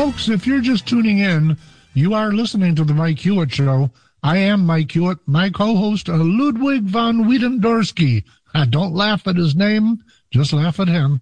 Folks, if you're just tuning in, you are listening to The Mike Hewitt Show. I am Mike Hewitt, my co-host, Ludwig von Wiedendorsky. Don't laugh at his name, just laugh at him.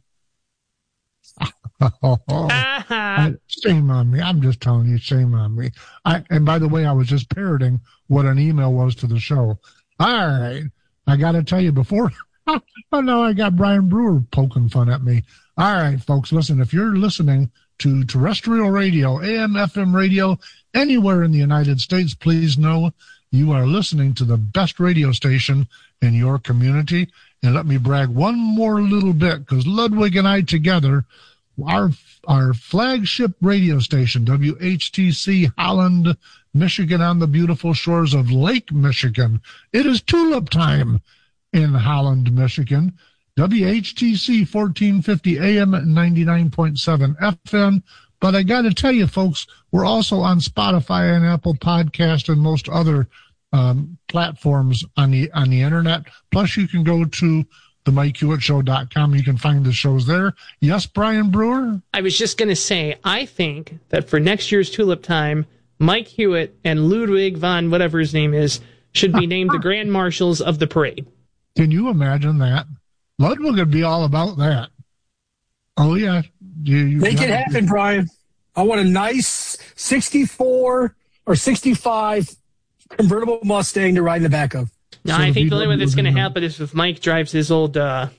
Shame on me. I'm just telling you, shame on me. And by the way, I was just parroting what an email was to the show. All right. I got to tell you before. Oh, no, I got Brian Brewer poking fun at me. All right, folks, listen, if you're listening to terrestrial radio, AM, FM radio, anywhere in the United States, please know you are listening to the best radio station in your community. And let me brag one more little bit, because Ludwig and I together, our flagship radio station, WHTC Holland, Michigan, on the beautiful shores of Lake Michigan. It is tulip time in Holland, Michigan. WHTC 1450 AM at 99.7 FM. But I got to tell you, folks, we're also on Spotify and Apple Podcast and most other platforms on the internet. Plus, you can go to themikehewittshow.com. You can find the shows there. Yes, Brian Brewer? I was just going to say, I think that for next year's Tulip Time, Mike Hewitt and Ludwig von whatever his name is should be named the Grand Marshals of the parade. Can you imagine that? Ludwig would be all about that. Oh, yeah. Make it happen, Brian. I want a nice 64 or 65 convertible Mustang to ride in the back of. No, I think the only way that's going to happen is if Mike drives his old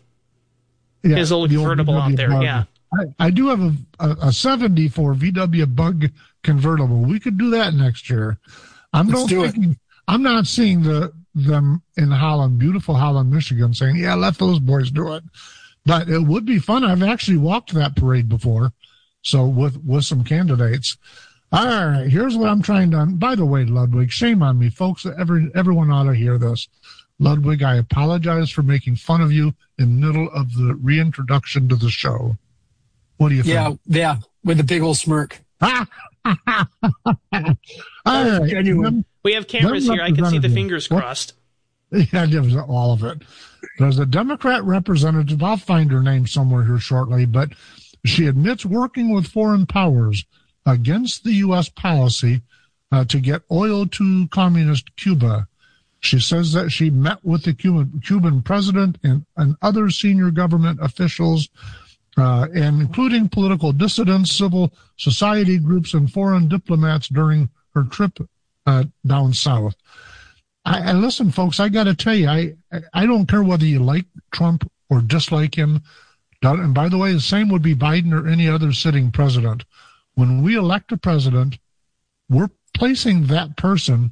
convertible out there. Bug. Yeah, I do have a 74 VW Bug convertible. We could do that next year. I'm not seeing them in Holland, beautiful Holland, Michigan, saying, yeah, let those boys do it. But it would be fun. I've actually walked that parade before, so with some candidates. All right, here's what I'm trying to. By the way, Ludwig, shame on me, folks. Everyone ought to hear this. Ludwig, I apologize for making fun of you in the middle of the reintroduction to the show. What do you think? Yeah, with a big old smirk. All right. Genuine. We have cameras here. I can see the fingers crossed. Yeah, it was all of it. There's a Democrat representative. I'll find her name somewhere here shortly, but she admits working with foreign powers against the U.S. policy to get oil to communist Cuba. She says that she met with the Cuban president and other senior government officials, and including political dissidents, civil society groups, and foreign diplomats during her trip down south. I listen, folks, I got to tell you, I don't care whether you like Trump or dislike him. And by the way, the same would be Biden or any other sitting president. When we elect a president, we're placing that person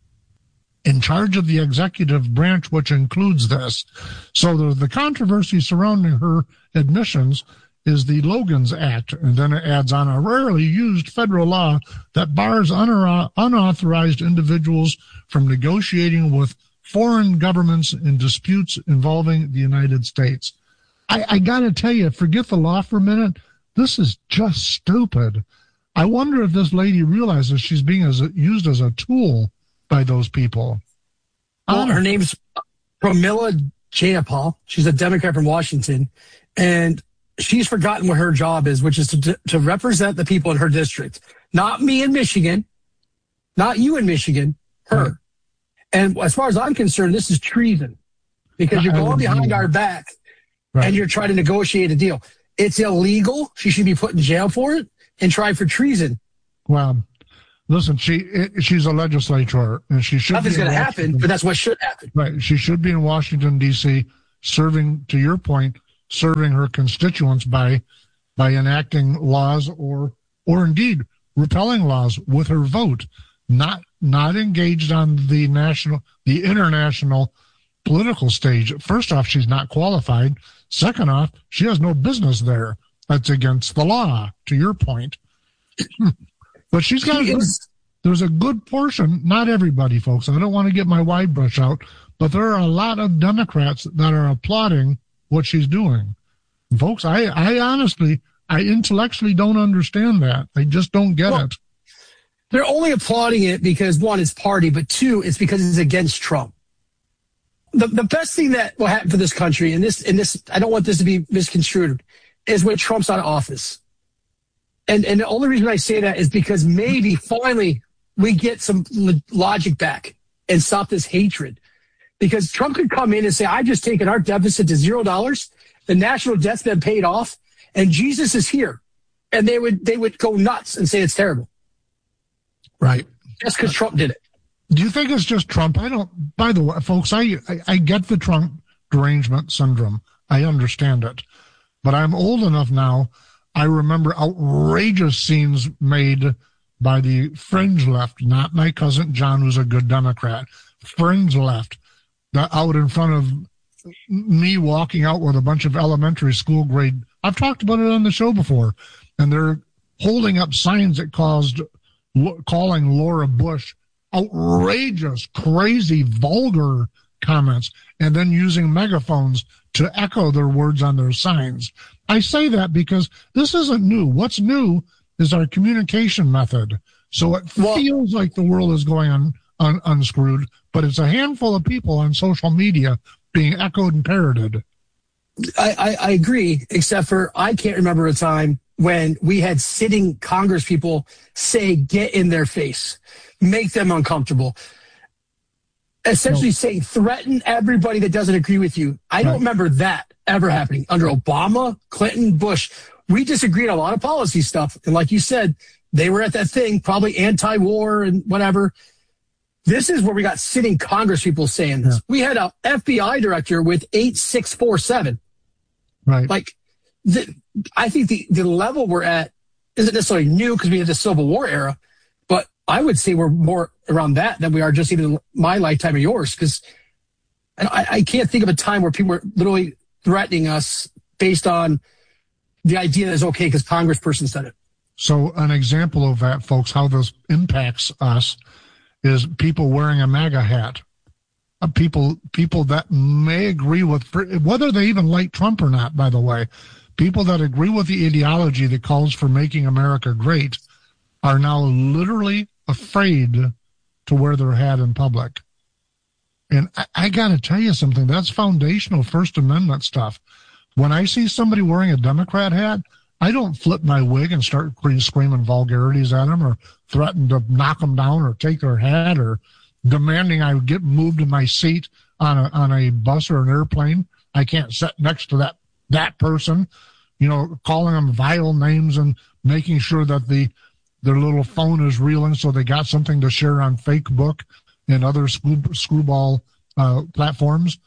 in charge of the executive branch, which includes this. So the controversy surrounding her admissions is the Logan's Act, and then it adds on a rarely used federal law that bars unauthorized individuals from negotiating with foreign governments in disputes involving the United States. I got to tell you, forget the law for a minute. This is just stupid. I wonder if this lady realizes she's being used as a tool by those people. Well, her name's Pramila Jayapal. She's a Democrat from Washington, and she's forgotten what her job is, which is to represent the people in her district. Not me in Michigan, not you in Michigan, her. Right. And as far as I'm concerned, this is treason because you're going behind our back and you're trying to negotiate a deal. It's illegal. She should be put in jail for it and tried for treason. Well, listen, she's a legislator, and she should. Nothing's going to happen, but that's what should happen. Right. She should be in Washington, D.C., serving, to your point, serving her constituents by enacting laws or indeed repelling laws with her vote, not engaged on the international political stage. First off, she's not qualified. Second off, she has no business there. That's against the law, to your point. But she's got there's a good portion, not everybody, folks. I don't want to get my wide brush out, but there are a lot of Democrats that are applauding what she's doing. And folks, I honestly, I intellectually don't understand that. I just don't get it. They're only applauding it because, one, it's party, but two, it's because it's against Trump. The best thing that will happen for this country, and this, I don't want this to be misconstrued, is when Trump's out of office. And the only reason I say that is because maybe finally we get some logic back and stop this hatred. Because Trump could come in and say, I've just taken our deficit to $0. The national debt's been paid off and Jesus is here. And they would go nuts and say it's terrible. Right. Just because Trump did it. Do you think it's just Trump? By the way, folks, I get the Trump derangement syndrome. I understand it. But I'm old enough now. I remember outrageous scenes made by the fringe left, not my cousin John, who's a good Democrat. Fringe left, out in front of me walking out with a bunch of elementary school grade. I've talked about it on the show before. And they're holding up signs that calling Laura Bush outrageous, crazy, vulgar comments, and then using megaphones to echo their words on their signs. I say that because this isn't new. What's new is our communication method. So it feels like the world is going unscrewed, but it's a handful of people on social media being echoed and parroted. I agree, except for I can't remember a time when we had sitting Congress people say, get in their face, make them uncomfortable, essentially saying, threaten everybody that doesn't agree with you. I don't remember that ever happening under Obama, Clinton, Bush. We disagreed on a lot of policy stuff. And like you said, they were at that thing, probably anti-war and whatever. This is where we got sitting Congress people saying this. Yeah. We had a FBI director with 8647. Right. Like, I think the level we're at isn't necessarily new because we had the Civil War era, but I would say we're more around that than we are just even my lifetime or yours, because I can't think of a time where people were literally threatening us based on the idea that it's okay because Congressperson said it. So an example of that, folks, how this impacts us is people wearing a MAGA hat. People that may agree with, whether they even like Trump or not, by the way, people that agree with the ideology that calls for making America great are now literally afraid to wear their hat in public. And I got to tell you something, that's foundational First Amendment stuff. When I see somebody wearing a Democrat hat, I don't flip my wig and start screaming vulgarities at them or threaten to knock them down or take their hat or demanding I get moved to my seat on a bus or an airplane. I can't sit next to that person, calling them vile names and making sure that their little phone is reeling so they got something to share on Facebook and other screwball platforms.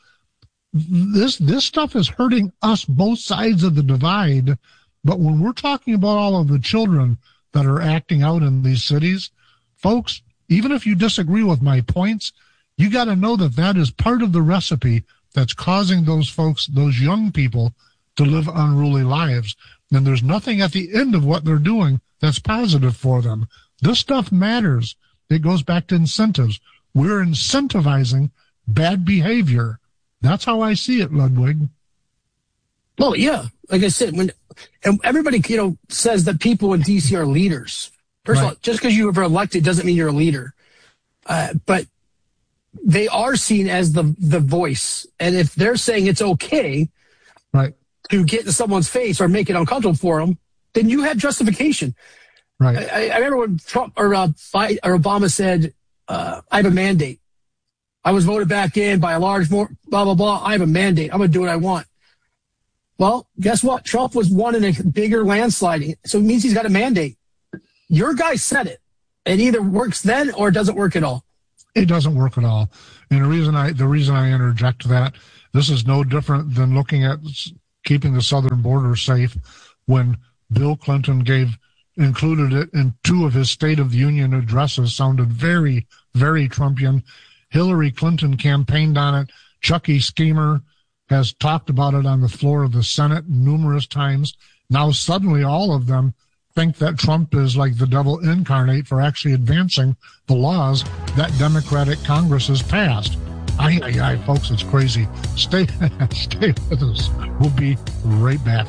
This stuff is hurting us, both sides of the divide. But when we're talking about all of the children that are acting out in these cities, folks, even if you disagree with my points, you got to know that is part of the recipe that's causing those folks, those young people, to live unruly lives. And there's nothing at the end of what they're doing that's positive for them. This stuff matters. It goes back to incentives. We're incentivizing bad behavior. That's how I see it, Ludwig. Well, yeah. Like I said, and everybody, says that people in D.C. are leaders. First of all, just because you were elected doesn't mean you're a leader. But they are seen as the voice. And if they're saying it's okay to get in someone's face or make it uncomfortable for them, then you have justification. Right. I remember when Trump or Obama said, I have a mandate. I was voted back in by a large blah, blah, blah. I have a mandate. I'm going to do what I want. Well, guess what? Trump was won in a bigger landslide. So it means he's got a mandate. Your guy said it. It either works then or it doesn't work at all. It doesn't work at all. And the reason I interject that, this is no different than looking at keeping the southern border safe when Bill Clinton included it in 2 of his State of the Union addresses, sounded very, very Trumpian. Hillary Clinton campaigned on it. Chucky Schemer has talked about it on the floor of the Senate numerous times. Now suddenly all of them think that Trump is like the devil incarnate for actually advancing the laws that Democratic Congress has passed. Folks, it's crazy. Stay with us. We'll be right back.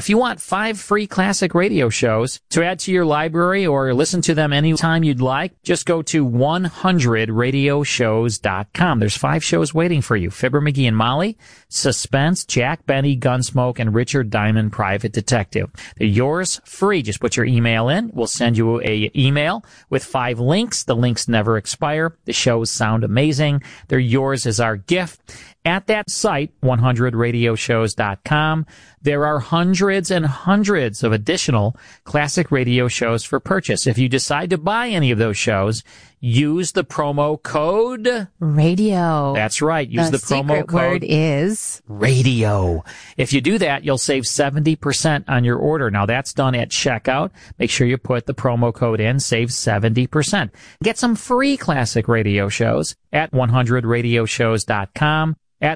If you want 5 free classic radio shows to add to your library or listen to them anytime you'd like, just go to 100radioshows.com. There's 5 shows waiting for you. Fibber, McGee, and Molly, Suspense, Jack Benny, Gunsmoke, and Richard Diamond, Private Detective. They're yours free. Just put your email in. We'll send you a email with 5 links. The links never expire. The shows sound amazing. They're yours as our gift. At that site, 100radioshows.com, there are hundreds and hundreds of additional classic radio shows for purchase. If you decide to buy any of those shows, use the promo code radio. That's right. Use the promo code. Word is radio. If you do that, you'll save 70% on your order. Now that's done at checkout. Make sure you put the promo code in, save 70%. Get some free classic radio shows at 100radioshows.com. at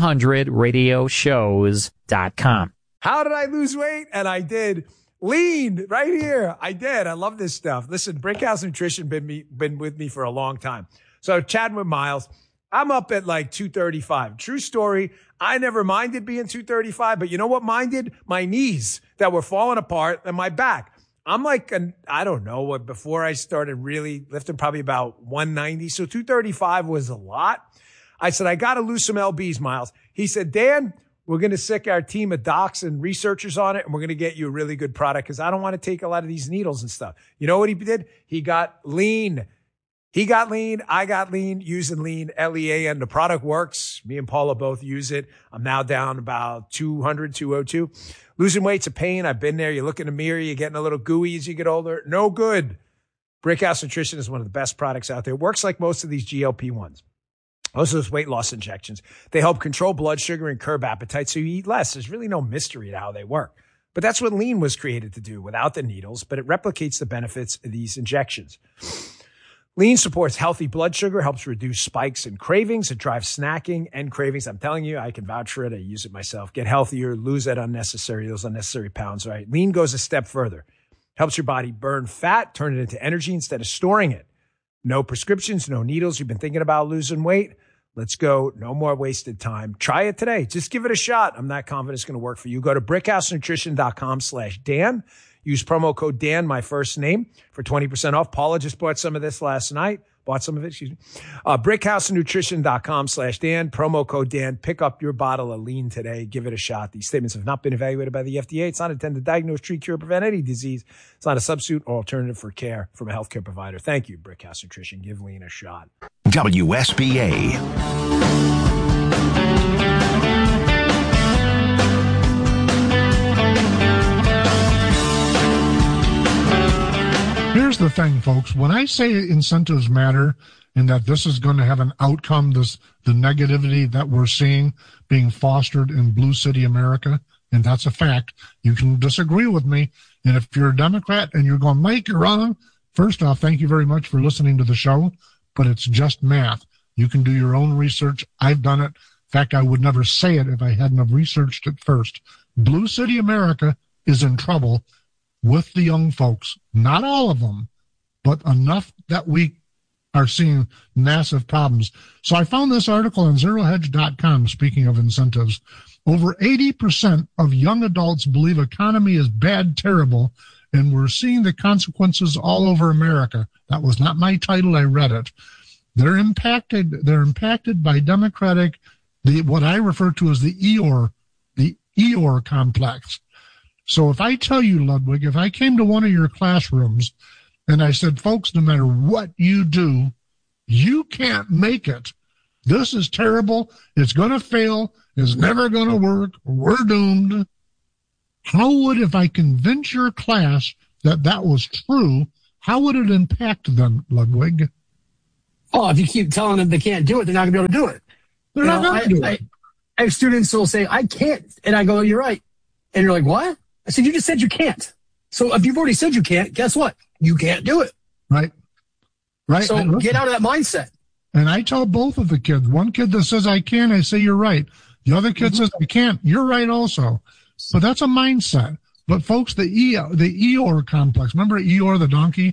100radioshows.com. How did I lose weight? And I did. Lean right here. I did. I love this stuff. Listen, Brickhouse Nutrition been with me for a long time. So chatting with Miles, I'm up at like 235. True story. I never minded being 235, but you know what minded? My knees that were falling apart and my back. I'm like, I don't know, before I started really lifting, probably about 190. So 235 was a lot. I said, I got to lose some LBs, Miles. He said, Dan, we're going to sick our team of docs and researchers on it, and we're going to get you a really good product because I don't want to take a lot of these needles and stuff. You know what he did? He got lean. He got lean. I got lean using lean, LEAN. The product works. Me and Paula both use it. I'm now down about 200, 202. Losing weight's a pain. I've been there. You look in the mirror. You're getting a little gooey as you get older. No good. Brickhouse Nutrition is one of the best products out there. It works like most of these GLP-1s. Most of those weight loss injections, they help control blood sugar and curb appetite so you eat less. There's really no mystery to how they work. But that's what lean was created to do without the needles, but it replicates the benefits of these injections. Lean supports healthy blood sugar, helps reduce spikes and cravings. It drives snacking and cravings. I'm telling you, I can vouch for it. I use it myself. Get healthier, lose those unnecessary pounds, right? Lean goes a step further. Helps your body burn fat, turn it into energy instead of storing it. No prescriptions, no needles. You've been thinking about losing weight? Let's go. No more wasted time. Try it today. Just give it a shot. I'm not confident it's going to work for you. Go to brickhousenutrition.com/Dan. Use promo code Dan, my first name, for 20% off. Paula just bought some of this last night. Brickhousenutrition.com/Dan. Promo code Dan. Pick up your bottle of lean today. Give it a shot. These statements have not been evaluated by the FDA. It's not intended to diagnose, treat, cure, prevent any disease. It's not a substitute or alternative for care from a healthcare provider. Thank you, Brickhouse Nutrition. Give lean a shot. WSBA. Here's the thing, folks. When I say incentives matter and that this is going to have an outcome, the negativity that we're seeing being fostered in Blue City America, and that's a fact, you can disagree with me. And if you're a Democrat and you're going, Mike, you're wrong, first off, thank you very much for listening to the show, but it's just math. You can do your own research. I've done it. In fact, I would never say it if I hadn't have researched it first. Blue City America is in trouble with the young folks. Not all of them, but enough that we are seeing massive problems. So I found this article on ZeroHedge.com, speaking of incentives. Over 80% of young adults believe economy is bad, terrible, and we're seeing the consequences all over America. That was not my title. I read it. They're impacted by Democratic, what I refer to as the Eeyore complex. So if I tell you, Ludwig, if I came to one of your classrooms and I said, folks, no matter what you do, you can't make it. This is terrible. It's going to fail. It's never going to work. We're doomed. How would, if I convince your class that that was true, how would it impact them, Ludwig? Oh, if you keep telling them they can't do it, they're not going to be able to do it. They're not going to do it. I have students who will say, I can't. And I go, you're right. And you're like, what? I said, you just said you can't. So if you've already said you can't, guess what? You can't do it. Right. Right. So get out of that mindset. And I tell both of the kids, one kid that says I can, I say, you're right. The other kid says I can't, you're right also. So that's a mindset. But folks, the Eeyore complex, remember Eeyore the donkey?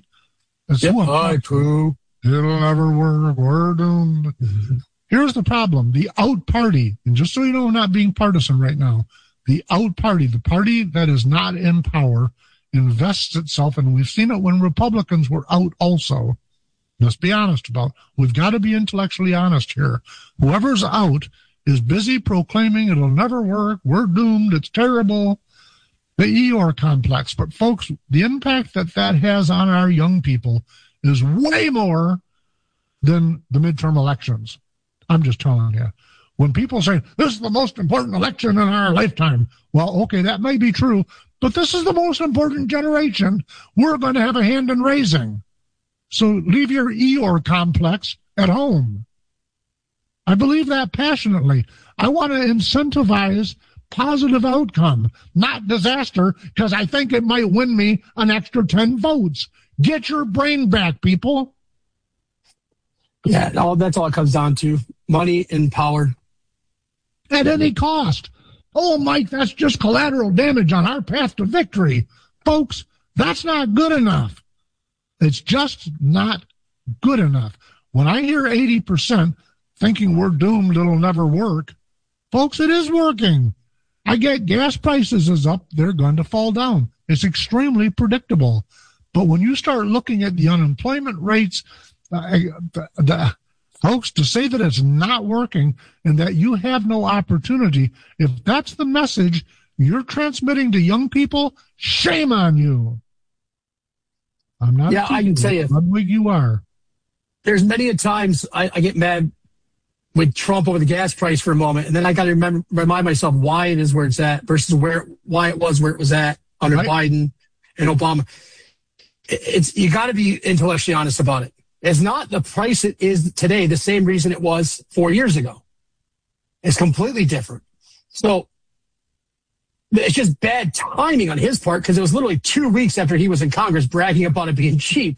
It'll never work. We're doomed. Here's the problem. The out party, and just so you know, I'm not being partisan right now, The out party, the party that is not in power, invests itself, and we've seen it when Republicans were out also. Let's be honest about it. We've got to be intellectually honest here. Whoever's out is busy proclaiming it'll never work, we're doomed, it's terrible, the Eeyore complex. But folks, the impact that has on our young people is way more than the midterm elections. I'm just telling you. When people say, this is the most important election in our lifetime, well, okay, that may be true, but this is the most important generation we're going to have a hand in raising. So leave your Eeyore complex at home. I believe that passionately. I want to incentivize positive outcome, not disaster, because I think it might win me an extra 10 votes. Get your brain back, people. Yeah, that's all it comes down to. Money and power. At any cost. Oh, Mike, that's just collateral damage on our path to victory. Folks, that's not good enough. It's just not good enough. When I hear 80% thinking we're doomed, it'll never work, folks, it is working. I get gas prices is up, they're going to fall down. It's extremely predictable. But when you start looking at the unemployment rates, folks, to say that it's not working and that you have no opportunity, if that's the message you're transmitting to young people, shame on you. I'm not. Yeah, I can tell you. Ludwig, you are. There's many a times I get mad with Trump over the gas price for a moment, and then I got to remind myself why it is where it's at versus why it was where it was at under Biden and Obama. You got to be intellectually honest about it. It's not the price it is today the same reason it was 4 years ago. It's completely different. So it's just bad timing on his part because it was literally 2 weeks after he was in Congress bragging about it being cheap.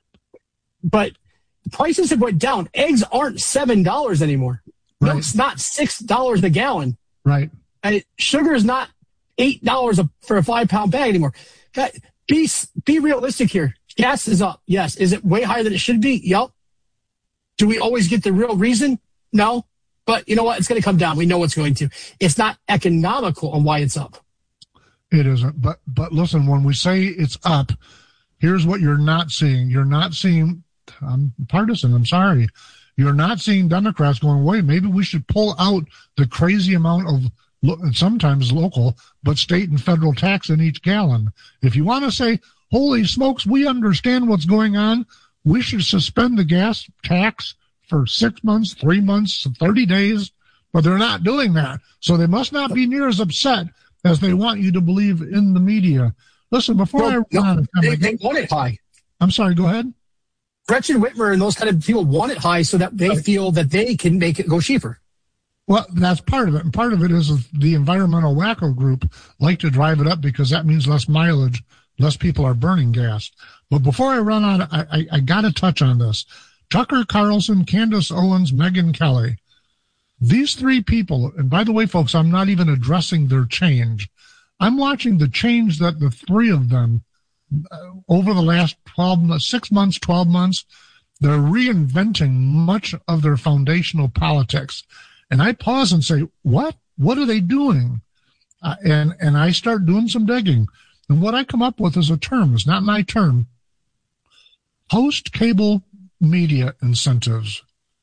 But prices have went down. Eggs aren't $7 anymore. Right. Milk's not $6 a gallon. Right. And sugar is not $8 for a 5-pound bag anymore. God, be realistic here. Gas is up. Yes. Is it way higher than it should be? Yep. Do we always get the real reason? No. But you know what? It's going to come down. We know it's going to. It's not economical on why it's up. It isn't. But listen, when we say it's up, here's what you're not seeing. You're not seeing, I'm partisan, I'm sorry. You're not seeing Democrats going, wait, maybe we should pull out the crazy amount of, sometimes local, but state and federal tax in each gallon. If you want to say, holy smokes, we understand what's going on, we should suspend the gas tax for 6 months, 3 months, 30 days, but they're not doing that. So they must not be near as upset as they want you to believe in the media. Listen, before they want it high. I'm sorry, go ahead. Gretchen Whitmer and those kind of people want it high so that they feel that they can make it go cheaper. Well, that's part of it. And part of it is the environmental wacko group like to drive it up because that means less mileage, less people are burning gas. But before I run on, I got to touch on this. Tucker Carlson, Candace Owens, Megyn Kelly. These three people, and by the way, folks, I'm not even addressing their change. I'm watching the change that the three of them, over the last 6 months, 12 months, they're reinventing much of their foundational politics. And I pause and say, what? What are they doing? And I start doing some digging. And what I come up with is a term. It's not my term. Post-cable media incentives.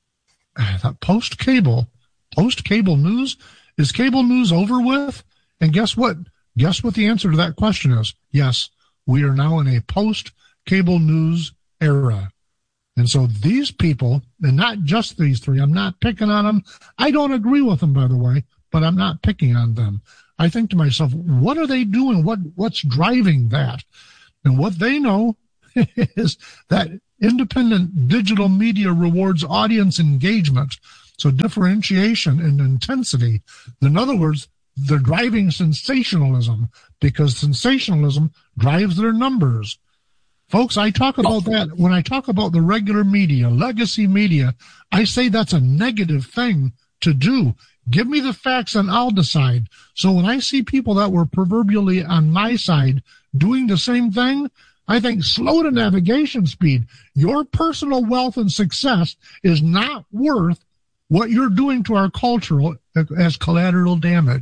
Post-cable news? Is cable news over with? And guess what? Guess what the answer to that question is? Yes, we are now in a post-cable news era. And so these people, and not just these three, I'm not picking on them. I don't agree with them, by the way, but I'm not picking on them. I think to myself, what are they doing? What's driving that? And what they know is that independent digital media rewards audience engagement. So differentiation and intensity. In other words, they're driving sensationalism because sensationalism drives their numbers. Folks, I talk about that. When I talk about the regular media, legacy media, I say that's a negative thing to do. Give me the facts and I'll decide. So when I see people that were proverbially on my side doing the same thing, I think slow to navigation speed. Your personal wealth and success is not worth what you're doing to our culture as collateral damage.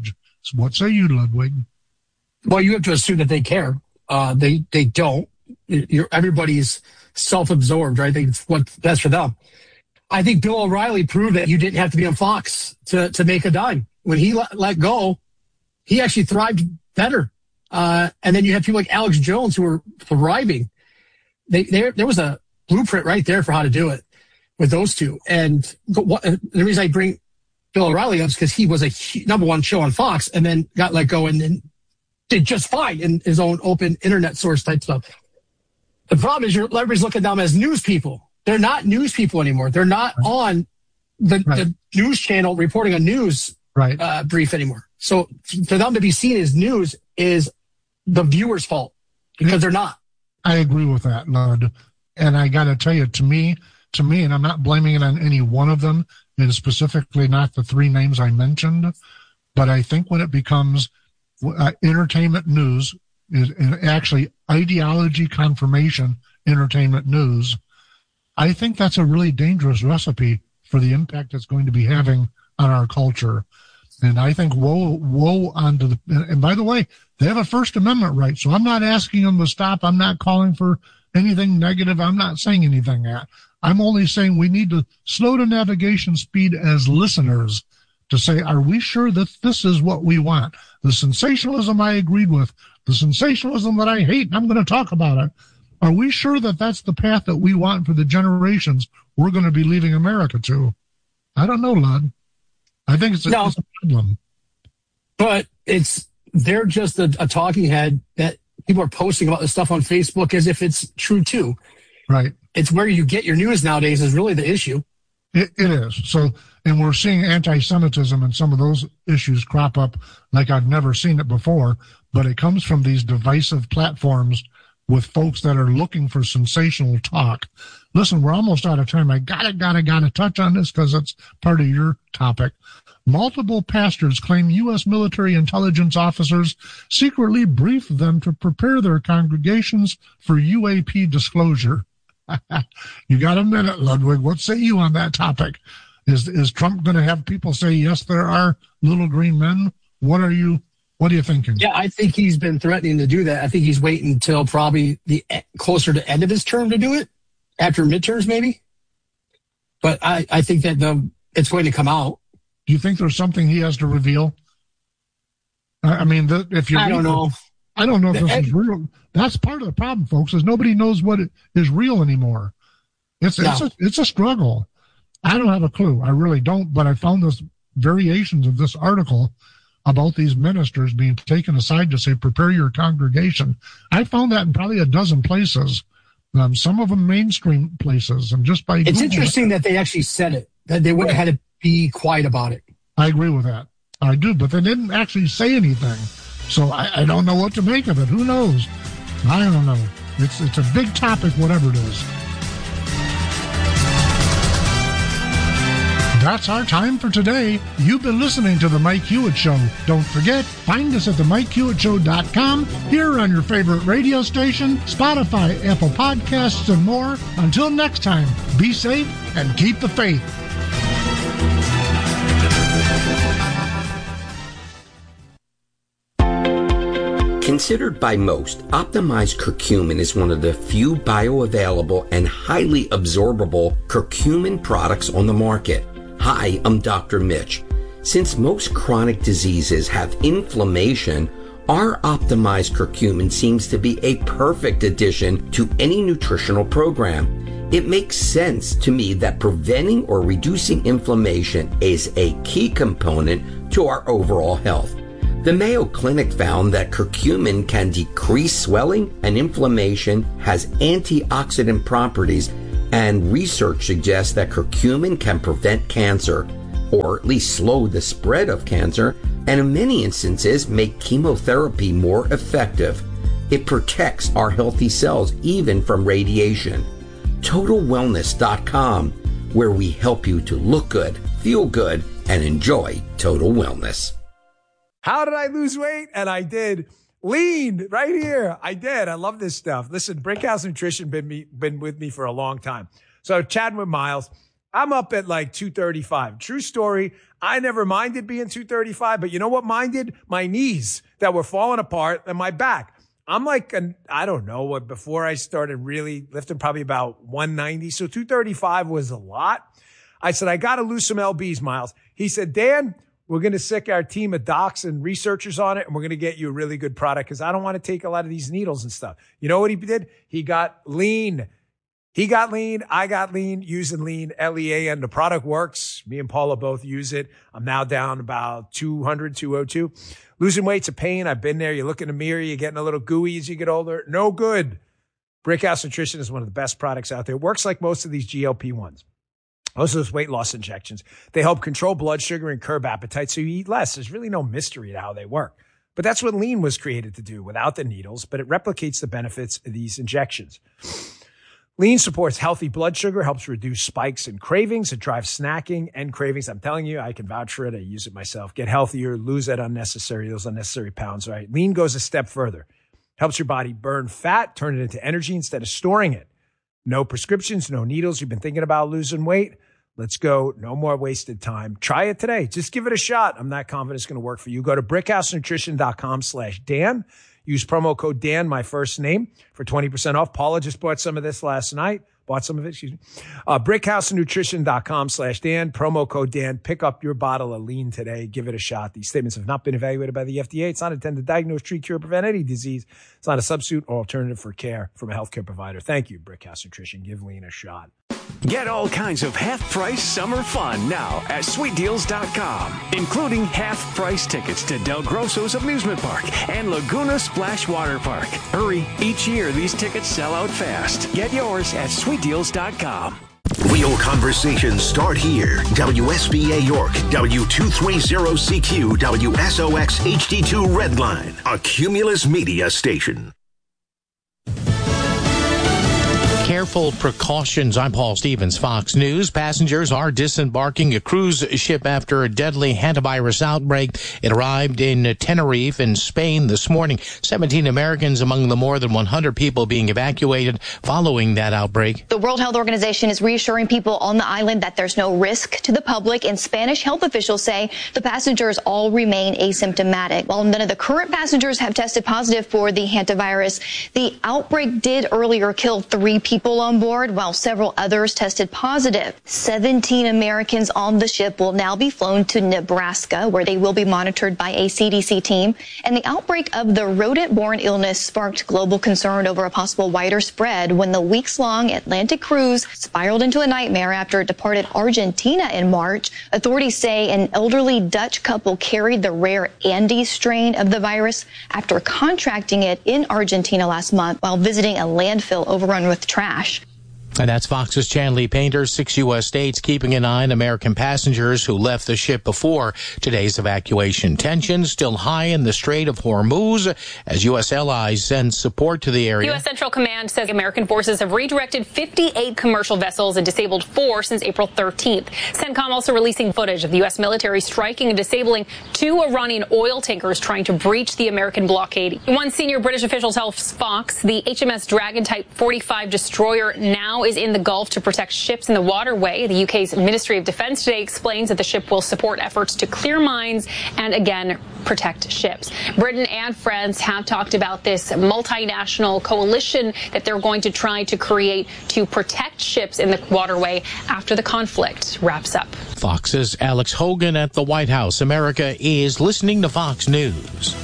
So what say you, Ludwig? Well, you have to assume that they care. They don't. Everybody's self-absorbed, right? I think it's what's best for them. I think Bill O'Reilly proved that you didn't have to be on Fox to make a dime. When he let go, he actually thrived better. And then you have people like Alex Jones who were thriving. There was a blueprint right there for how to do it with those two. And the reason I bring Bill O'Reilly up is because he was a number one show on Fox and then got let go and then did just fine in his own open internet source type stuff. The problem is everybody's looking at them as news people. They're not news people anymore. They're not on the news channel reporting a news brief anymore. So for them to be seen as news is the viewer's fault because they're not. I agree with that, Lud. And I got to tell you, to me, and I'm not blaming it on any one of them, and specifically not the three names I mentioned, but I think when it becomes entertainment news, and actually ideology confirmation entertainment news, I think that's a really dangerous recipe for the impact it's going to be having on our culture. And I think woe onto the, and by the way, they have a First Amendment right. So I'm not asking them to stop. I'm not calling for anything negative. I'm not saying anything that. I'm only saying we need to slow the navigation speed as listeners to say, are we sure that this is what we want? The sensationalism I agreed with, the sensationalism that I hate, and I'm going to talk about it. Are we sure that that's the path that we want for the generations we're going to be leaving America to? I don't know, Lud. I think it's a problem. But they're just a talking head that people are posting about this stuff on Facebook as if it's true too. Right. It's where you get your news nowadays is really the issue. It is. So, and we're seeing anti-Semitism and some of those issues crop up like I've never seen it before, but it comes from these divisive platforms with folks that are looking for sensational talk. Listen, we're almost out of time. I gotta touch on this because it's part of your topic. Multiple pastors claim U.S. military intelligence officers secretly briefed them to prepare their congregations for UAP disclosure. You got a minute, Ludwig. What say you on that topic? Is Trump going to have people say, yes, there are little green men? What are you thinking? Yeah, I think he's been threatening to do that. I think he's waiting until probably the closer to end of his term to do it, after midterms maybe. But I think that it's going to come out. Do you think there's something he has to reveal? I mean, if you, I don't know. I don't know if this is real. That's part of the problem, folks, is nobody knows what is real anymore. It's a struggle. I don't have a clue. I really don't. But I found this variations of this article about these ministers being taken aside to say, prepare your congregation. I found that in probably a dozen places, some of them mainstream places. And just by it's interesting that they actually said it, that they wouldn't have had to be quiet about it. I agree with that. I do, but they didn't actually say anything. So I don't know what to make of it. Who knows? I don't know. It's a big topic, whatever it is. That's our time for today. You've been listening to The Mike Hewitt Show. Don't forget, find us at themikehewittShow.com, here on your favorite radio station, Spotify, Apple Podcasts, and more. Until next time, be safe and keep the faith. Considered by most, optimized curcumin is one of the few bioavailable and highly absorbable curcumin products on the market. Hi, I'm Dr. Mitch. Since most chronic diseases have inflammation, our optimized curcumin seems to be a perfect addition to any nutritional program. It makes sense to me that preventing or reducing inflammation is a key component to our overall health. The Mayo Clinic found that curcumin can decrease swelling and inflammation, has antioxidant properties, and research suggests that curcumin can prevent cancer, or at least slow the spread of cancer, and in many instances make chemotherapy more effective. It protects our healthy cells even from radiation. TotalWellness.com, where we help you to look good, feel good, and enjoy total wellness. How did I lose weight? And I did. Lean right here. I did. I love this stuff. Listen, Brinkhouse Nutrition been with me for a long time. So chatting with Miles, I'm up at like 235. True story. I never minded being 235, but you know what minded? My knees that were falling apart and my back. I'm like, I don't know what, before I started really lifting, probably about 190. So 235 was a lot. I said, I got to lose some LBs, Miles. He said, Dan, we're going to sick our team of docs and researchers on it, and we're going to get you a really good product because I don't want to take a lot of these needles and stuff. You know what he did? He got lean. He got lean. I got lean, using lean, LEAN. The product works. Me and Paula both use it. I'm now down about 200, 202. Losing weight's a pain. I've been there. You look in the mirror, you're getting a little gooey as you get older. No good. Brickhouse Nutrition is one of the best products out there. It works like most of these GLP-1s. Most of those weight loss injections. They help control blood sugar and curb appetite so you eat less. There's really no mystery to how they work. But that's what lean was created to do without the needles, but it replicates the benefits of these injections. Lean supports healthy blood sugar, helps reduce spikes and cravings. It drives snacking and cravings. I'm telling you, I can vouch for it. I use it myself. Get healthier, lose those unnecessary pounds, right? Lean goes a step further. Helps your body burn fat, turn it into energy instead of storing it. No prescriptions, no needles. You've been thinking about losing weight? Let's go. No more wasted time. Try it today. Just give it a shot. I'm not confident it's going to work for you. Go to brickhousenutrition.com/Dan. Use promo code Dan, my first name, for 20% off. Paula just bought some of this last night. brickhousenutrition.com/Dan. Promo code Dan. Pick up your bottle of lean today. Give it a shot. These statements have not been evaluated by the FDA. It's not intended to diagnose, treat, cure, or prevent any disease. It's not a substitute or alternative for care from a healthcare provider. Thank you, Brickhouse Nutrition. Give lean a shot. Get all kinds of half-price summer fun now at sweetdeals.com, including half-price tickets to Del Grosso's Amusement Park and Laguna Splash Water Park. Hurry, each year these tickets sell out fast. Get yours at sweetdeals.com. Real conversations start here. WSBA York, W230CQ, WSOX HD2 Redline, a Cumulus Media station. Careful precautions. I'm Paul Stevens, Fox News. Passengers are disembarking a cruise ship after a deadly hantavirus outbreak. It arrived in Tenerife in Spain this morning. 17 Americans among the more than 100 people being evacuated following that outbreak. The World Health Organization is reassuring people on the island that there's no risk to the public, and Spanish health officials say the passengers all remain asymptomatic. While none of the current passengers have tested positive for the hantavirus, the outbreak did earlier kill 3 people on board, while several others tested positive. 17 Americans on the ship will now be flown to Nebraska, where they will be monitored by a CDC team. And the outbreak of the rodent-borne illness sparked global concern over a possible wider spread when the weeks-long Atlantic cruise spiraled into a nightmare after it departed Argentina in March. Authorities say an elderly Dutch couple carried the rare Andes strain of the virus after contracting it in Argentina last month while visiting a landfill overrun with trash. And that's Fox's Chanley Painter. 6 U.S. states keeping an eye on American passengers who left the ship before today's evacuation. Tensions still high in the Strait of Hormuz as U.S. allies send support to the area. U.S. Central Command says American forces have redirected 58 commercial vessels and disabled 4 since April 13th. CENTCOM also releasing footage of the U.S. military striking and disabling 2 Iranian oil tankers trying to breach the American blockade. One senior British official tells Fox the HMS Dragon Type 45 destroyer now is in the Gulf to protect ships in the waterway. The UK's Ministry of Defence today explains that the ship will support efforts to clear mines and, again, protect ships. Britain and France have talked about this multinational coalition that they're going to try to create to protect ships in the waterway after the conflict wraps up. Fox's Alex Hogan at the White House. America is listening to Fox News.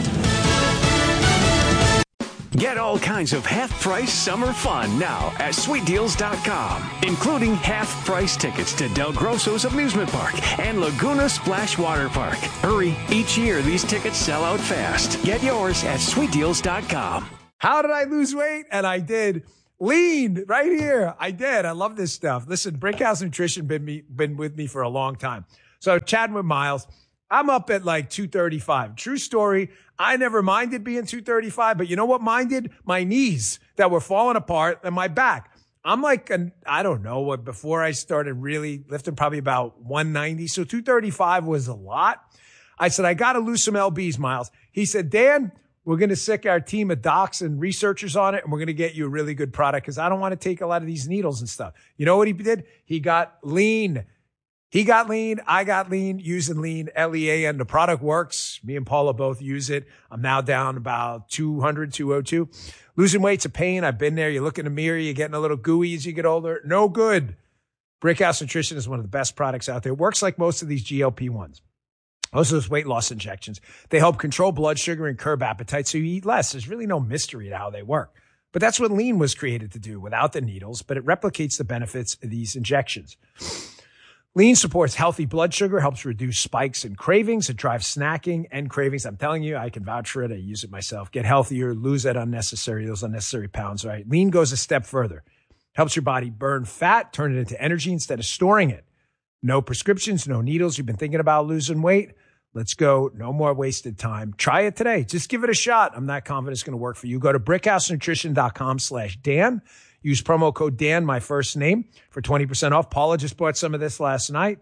Get all kinds of half-price summer fun now at sweetdeals.com, including half-price tickets to Del Grosso's Amusement Park and Laguna Splash Water Park. Hurry, each year these tickets sell out fast. Get yours at sweetdeals.com. How did I lose weight? And I did. Lean right here. I did. I love this stuff. Listen, Brickhouse Nutrition been with me for a long time. So chatting with Miles, I'm up at like 235. True story. I never minded being 235, but you know what minded? My knees that were falling apart and my back. I'm like, I don't know what, before I started really lifting, probably about 190. So 235 was a lot. I said, I got to lose some LBs, Miles. He said, Dan, We're going to sick our team of docs and researchers on it, and we're going to get you a really good product because I don't want to take a lot of these needles and stuff. You know what he did? He got lean. He got lean. I got lean using lean, Lean. The product works. Me and Paula both use it. I'm now down about 200, 202. Losing weight's a pain. I've been there. You look in the mirror, you're getting a little gooey as you get older. No good. Brickhouse Nutrition is one of the best products out there. It works like most of these GLP-1s. Most of those weight loss injections. They help control blood sugar and curb appetite so you eat less. There's really no mystery to how they work. But that's what lean was created to do without the needles, but it replicates the benefits of these injections. Lean supports healthy blood sugar, helps reduce spikes and cravings. It drives snacking and cravings. I'm telling you, I can vouch for it. I use it myself. Get healthier, lose those unnecessary pounds, right? Lean goes a step further. Helps your body burn fat, turn it into energy instead of storing it. No prescriptions, no needles. You've been thinking about losing weight? Let's go. No more wasted time. Try it today. Just give it a shot. I'm not confident it's going to work for you. Go to brickhousenutrition.com/Dan. Use promo code Dan, my first name, for 20% off. Paula just bought some of this last night.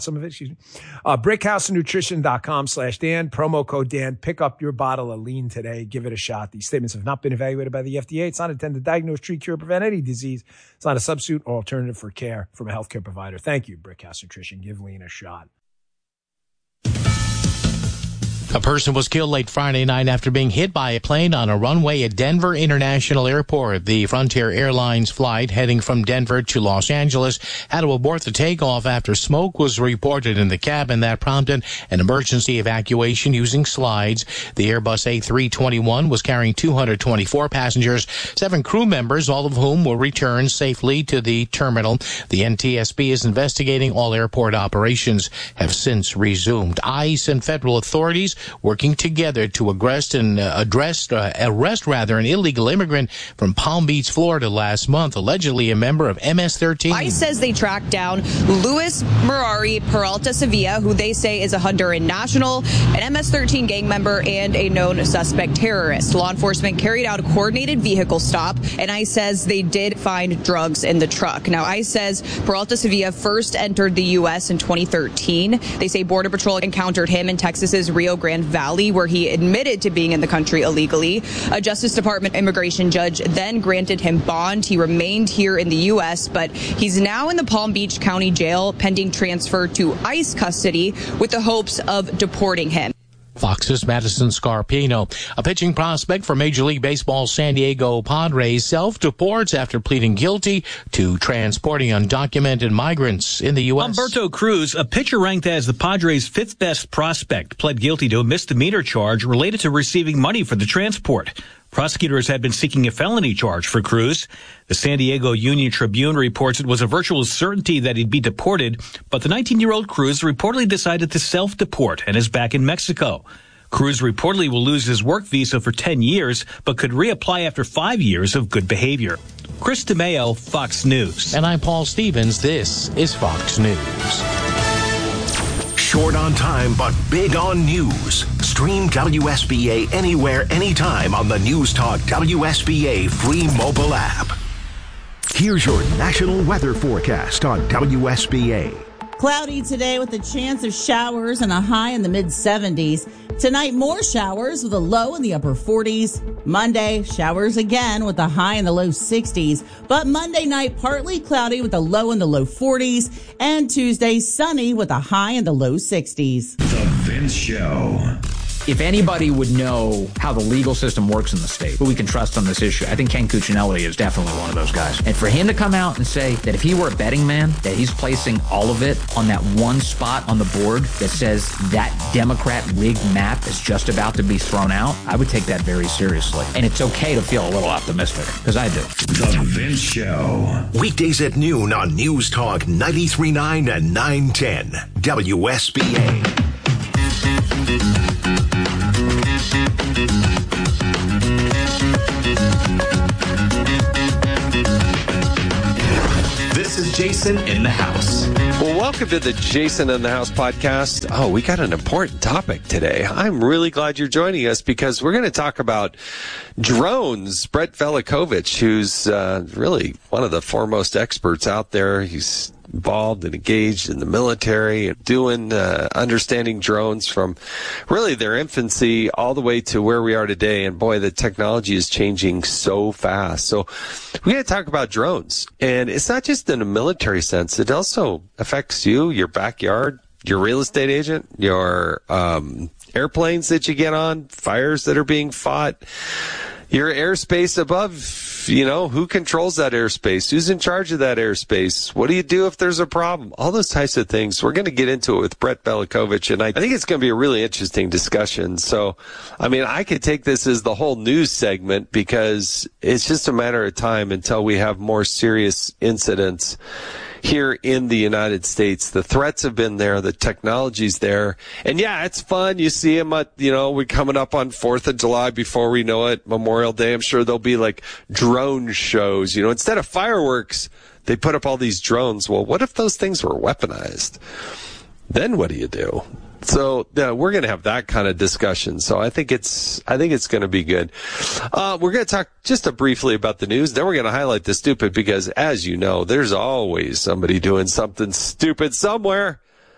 brickhousenutrition.com/Dan. Promo code Dan. Pick up your bottle of lean today. Give it a shot. These statements have not been evaluated by the FDA. It's not intended to diagnose, treat, cure, prevent any disease. It's not a substitute or alternative for care from a healthcare provider. Thank you, Brickhouse Nutrition. Give lean a shot. A person was killed late Friday night after being hit by a plane on a runway at Denver International Airport. The Frontier Airlines flight heading from Denver to Los Angeles had to abort the takeoff after smoke was reported in the cabin. That prompted an emergency evacuation using slides. The Airbus A321 was carrying 224 passengers, 7 crew members, all of whom were returned safely to the terminal. The NTSB is investigating. All airport operations have since resumed. ICE and federal authorities working together to arrest an illegal immigrant from Palm Beach, Florida last month, allegedly a member of MS-13. ICE says they tracked down Luis Mirari Peralta Sevilla, who they say is a Honduran national, an MS-13 gang member, and a known suspect terrorist. Law enforcement carried out a coordinated vehicle stop, and ICE says they did find drugs in the truck. Now, ICE says Peralta Sevilla first entered the U.S. in 2013. They say Border Patrol encountered him in Texas's Rio Grande Valley, where he admitted to being in the country illegally. A Justice Department immigration judge then granted him bond. He remained here in the U.S., but he's now in the Palm Beach County Jail pending transfer to ICE custody with the hopes of deporting him. Fox's Madison Scarpino, a pitching prospect for Major League Baseball's San Diego Padres, self-deports after pleading guilty to transporting undocumented migrants in the U.S. Humberto Cruz, a pitcher ranked as the Padres' 5th best prospect, pled guilty to a misdemeanor charge related to receiving money for the transport. Prosecutors had been seeking a felony charge for Cruz. The San Diego Union Tribune reports it was a virtual certainty that he'd be deported, but the 19-year-old Cruz reportedly decided to self-deport and is back in Mexico. Cruz reportedly will lose his work visa for 10 years, but could reapply after 5 years of good behavior. Chris DeMeo, Fox News. And I'm Paul Stevens. This is Fox News. Short on time, but big on news. Stream WSBA anywhere, anytime on the News Talk WSBA free mobile app. Here's your national weather forecast on WSBA. Cloudy today with a chance of showers and a high in the mid-70s. Tonight, more showers with a low in the upper 40s. Monday, showers again with a high in the low 60s. But Monday night, partly cloudy with a low in the low 40s. And Tuesday, sunny with a high in the low 60s. The Vince Show. If anybody would know how the legal system works in the state, who we can trust on this issue, I think Ken Cuccinelli is definitely one of those guys. And for him to come out and say that if he were a betting man, that he's placing all of it on that one spot on the board that says that Democrat rigged map is just about to be thrown out, I would take that very seriously. And it's okay to feel a little optimistic, because I do. The Vince Show. Weekdays at noon on News Talk 93.9 and 910 WSBA. This is Jason in the House. Well, welcome to the Jason in the House podcast. Oh, we got an important topic today. I'm really glad you're joining us because we're going to talk about drones. Brett Velikovich, who's really one of the foremost experts out there. He's involved and engaged in the military and doing, understanding drones from really their infancy all the way to where we are today. And boy, the technology is changing so fast. So we got to talk about drones. And it's not just in a military sense. It also affects you, your backyard, your real estate agent, your airplanes that you get on, fires that are being fought, your airspace above. Who controls that airspace? Who's in charge of that airspace? What do you do if there's a problem? All those types of things. We're going to get into it with Brett Belikovich, and I think it's going to be a really interesting discussion. So, I could take this as the whole news segment because it's just a matter of time until we have more serious incidents here in the United States. The threats have been there. The technology's there. And yeah, it's fun. You see them at, we're coming up on 4th of July before we know it, Memorial Day. I'm sure there'll be like drone shows. Instead of fireworks, they put up all these drones. Well, what if those things were weaponized? Then what do you do? So we're going to have that kind of discussion. So I think it's going to be good. We're going to talk just briefly about the news. Then we're going to highlight the stupid because, as you know, there's always somebody doing something stupid somewhere.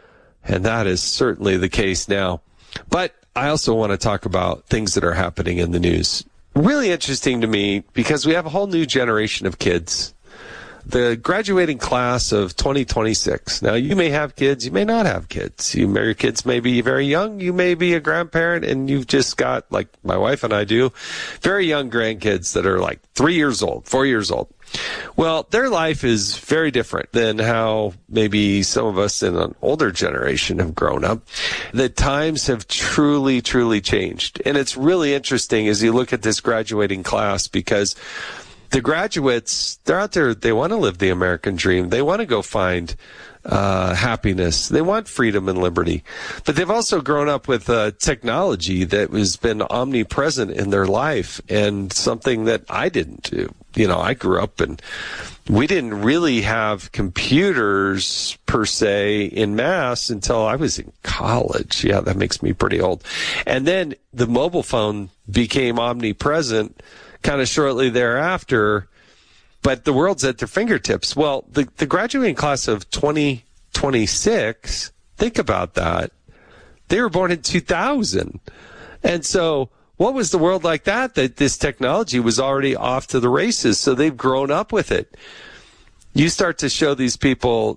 And that is certainly the case now. But I also want to talk about things that are happening in the news. Really interesting to me because we have a whole new generation of kids. The graduating class of 2026. Now, you may have kids, you may not have kids. Your kids may be very young, you may be a grandparent, and you've just got, like my wife and I do, very young grandkids that are like 3 years old, 4 years old. Well, their life is very different than how maybe some of us in an older generation have grown up. The times have truly, truly changed. And it's really interesting as you look at this graduating class because the graduates, they're out there, they want to live the American dream. They want to go find happiness. They want freedom and liberty. But they've also grown up with technology that has been omnipresent in their life and something that I didn't do. I grew up and we didn't really have computers per se in mass until I was in college. Yeah, that makes me pretty old. And then the mobile phone became omnipresent kind of shortly thereafter, but the world's at their fingertips. Well, the graduating class of 2026, think about that. They were born in 2000. And so what was the world like that this technology was already off to the races? So they've grown up with it. You start to show these people,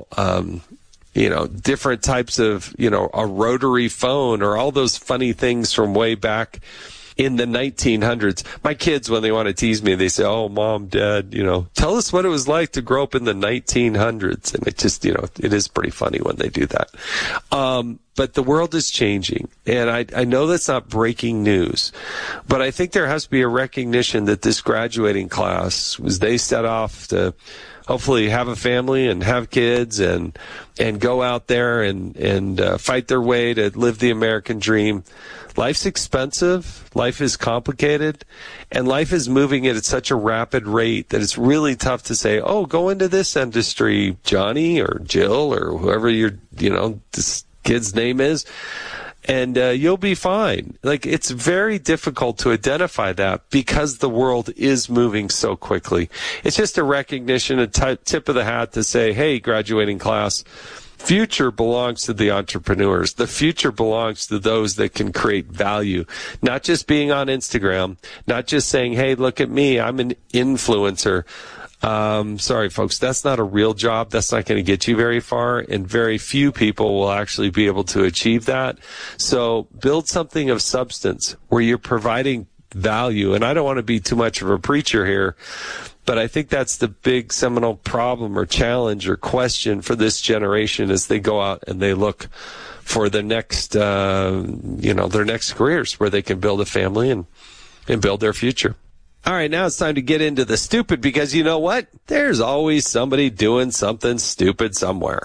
different types of, a rotary phone or all those funny things from way back in the 1900s. My kids, when they want to tease me, they say, "Oh, Mom, Dad, tell us what it was like to grow up in the 1900s." And it just, it is pretty funny when they do that. But the world is changing. And I know that's not breaking news, but I think there has to be a recognition that this graduating class, as they set off to hopefully have a family and have kids and go out there and fight their way to live the American dream. Life's expensive, life is complicated, and life is moving at such a rapid rate that it's really tough to say, oh, go into this industry, Johnny or Jill or whoever this kid's name is, and you'll be fine. Like, it's very difficult to identify that because the world is moving so quickly. It's just a recognition, a tip of the hat to say, hey, graduating class, future belongs to the entrepreneurs. The future belongs to those that can create value. Not just being on Instagram, not just saying, hey, look at me, I'm an influencer. Sorry, folks, that's not a real job. That's not going to get you very far, and very few people will actually be able to achieve that. So build something of substance where you're providing value. And I don't want to be too much of a preacher here, but I think that's the big seminal problem or challenge or question for this generation as they go out and they look for the next, their next careers where they can build a family and build their future. All right, now it's time to get into the stupid because you know what? There's always somebody doing something stupid somewhere.